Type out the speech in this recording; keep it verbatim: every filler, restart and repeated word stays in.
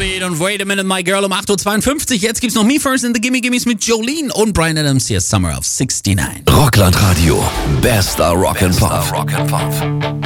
Heartbeat und Wait a Minute, My Girl um acht Uhr zweiundfünfzig. Jetzt gibt's noch Me First in the Gimme Gimmes mit Jolene und Bryan Adams. Hier ist Summer of sixty-nine. Rockland Radio. Bester Rock and Pop.